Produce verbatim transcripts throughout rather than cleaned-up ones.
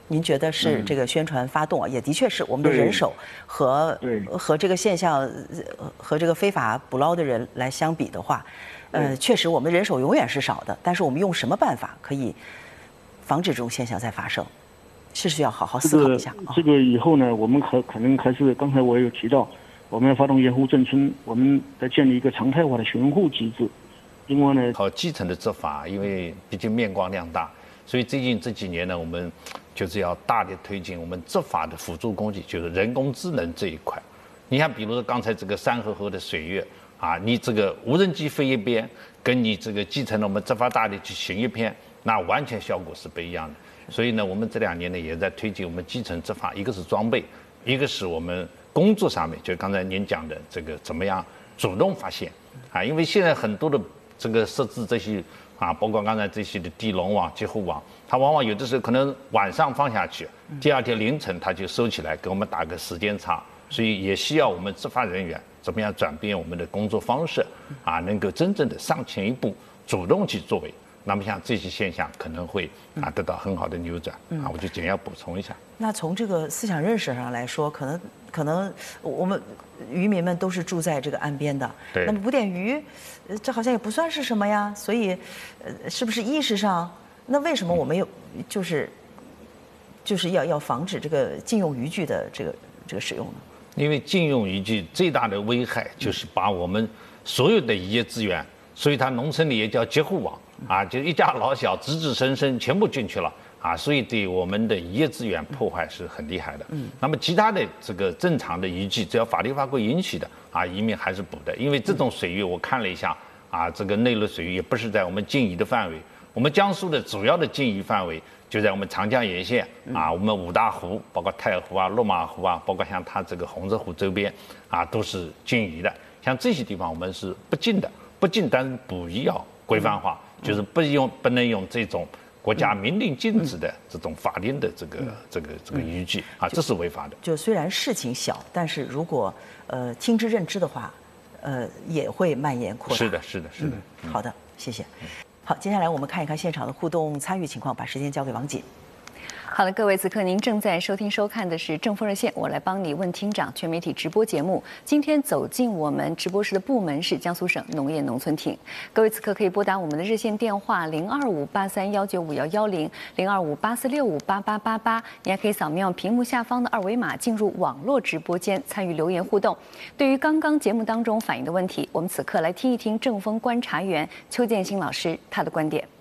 您觉得是这个宣传发动啊，也的确是我们的人手和和这个现象和这个非法捕捞的人来相比的话，呃，确实我们人手永远是少的，但是我们用什么办法可以防止这种现象再发生，是需要好好思考一下。 这个这个以后呢，我们可可能还是刚才我有提到，我们要发动盐湖镇村，我们在建立一个常态化的巡护机制。另外呢， 靠基层的执法，因为毕竟面光量大，所以最近这几年呢，我们就是要大力推进我们执法的辅助工具，就是人工智能这一块。你看，比如说刚才这个三河河的水域啊，你这个无人机飞一边，跟你这个基层的我们执法大队去行一片，那完全效果是不一样的。所以呢，我们这两年呢也在推进我们基层执法，一个是装备，一个是我们工作上面，就刚才您讲的这个怎么样主动发现啊，因为现在很多的这个设置这些啊，包括刚才这些的地笼网、截护网，它往往有的时候可能晚上放下去，第二天凌晨它就收起来，给我们打个时间差，所以也需要我们执法人员怎么样转变我们的工作方式啊，能够真正的上前一步，主动去作为。那么像这些现象可能会啊得到很好的扭转啊，我就简要补充一下。 那从这个思想认识上来说，可能可能我们渔民们都是住在这个岸边的， 对。 那么捕点鱼，这好像也不算是什么呀，所以，呃，是不是意识上？那为什么我们有就是就是要要防止这个禁用渔具的这个这个使用呢？ 因为禁用渔具最大的危害就是把我们所有的渔业资源，所以它农村里也叫截护网啊，就一家老小子子孙孙全部进去了啊，所以对我们的渔业资源破坏是很厉害的。嗯，那么其他的这个正常的渔具，只要法律法规允许的啊，渔民还是捕的。因为这种水域我看了一下啊，这个内陆水域也不是在我们禁渔的范围。我们江苏的主要的禁渔范围就在我们长江沿线啊，我们五大湖，包括太湖啊、落马湖啊，包括像它这个洪泽湖周边啊，都是禁渔的。像这些地方我们是不禁的，不禁，但是捕鱼要规范化，就是不用不能用这种国家明令禁止的这种法定的这个这个这个渔具啊，这是违法的。 就虽然事情小，但是如果呃听之任之的话，呃也会蔓延扩大。 是的，是的，是的。 嗯、好的，谢谢。好，接下来我们看一看现场的互动参与情况，把时间交给王锦。 好了，各位，此刻您正在收听收看的是正风热线，我来帮你问厅长全媒体直播节目。今天走进我们直播室的部门是江苏省农业农村厅。各位此刻可以拨打我们的热线电话零二五八三幺九五幺幺零零二五八四六五八八八八，你还可以扫描屏幕下方的二维码进入网络直播间参与留言互动。对于刚刚节目当中反映的问题，我们此刻来听一听正风观察员邱建新老师他的观点。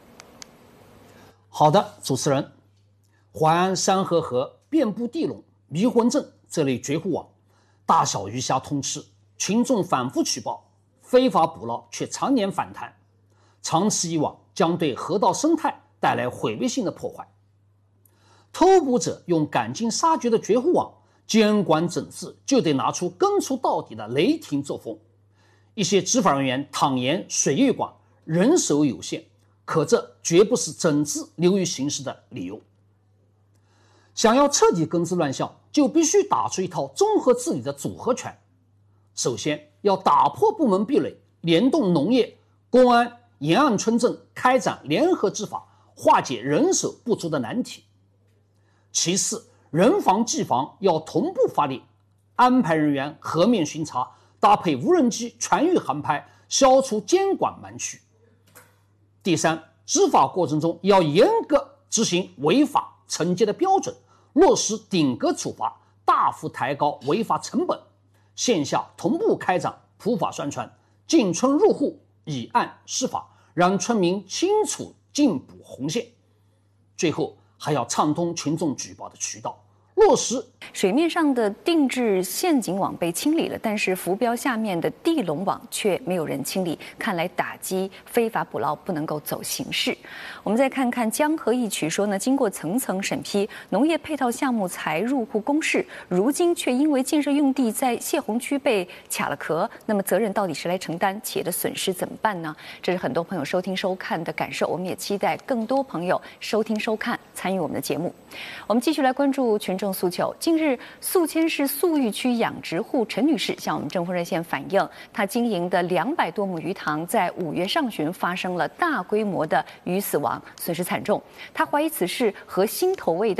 好的，主持人。淮安山河河遍布地笼、迷魂阵这类绝户网，大小鱼虾通吃，群众反复举报，非法捕捞却常年反弹，长此以往将对河道生态带来毁灭性的破坏。偷捕者用赶尽杀绝的绝户网，监管整治就得拿出根除到底的雷霆作风。一些执法人员坦言水域广、人手有限，可这绝不是整治流于形式的理由。想要彻底根治乱象，就必须打出一套综合治理的组合拳。首先要打破部门壁垒，联动农业、公安、沿岸村镇开展联合执法，化解人手不足的难题。其次，人防技防要同步发力，安排人员河面巡查，搭配无人机全域航拍，消除监管盲区。第三，执法过程中要严格执行违法惩戒的标准，落实顶格处罚，大幅抬高违法成本。线下同步开展普法宣传，进村入户，以案施法，让村民清楚禁捕红线。最后还要畅通群众举报的渠道，落实水面上的定制陷阱网被清理了，但是浮标下面的地笼网却没有人清理，看来打击非法捕捞不能够走形式。我们再看看江河一曲说呢，经过层层审批，农业配套项目才入户公示，如今却因为建设用地在泄洪区被卡了壳，那么责任到底谁来承担？企业的损失怎么办呢？这是很多朋友收听收看的感受，我们也期待更多朋友收听收看，参与我们的节目。我们继续来关注群众诉求。近日，宿迁市宿豫区养殖户陈女士向我们正风热线反映，她经营的两百多亩鱼塘在五月上旬发生了大规模的鱼死亡，损失惨重。她怀疑此事和新投喂的